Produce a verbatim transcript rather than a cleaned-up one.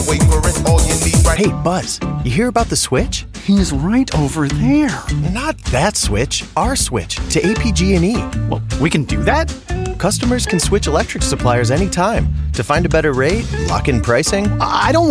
wait for it. All you need right. Hey, Buzz, you hear about the switch? He's right over there. Not that switch, our switch to A P G and E. Well, we can do that? Customers can switch electric suppliers anytime to find a better rate, lock in pricing. I don't